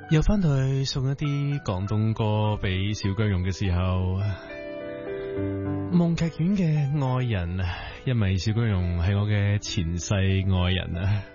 又翻到去送一啲廣東歌俾小姜用嘅時候，夢劇院嘅愛人，因為小姜用係我嘅前世愛人啊。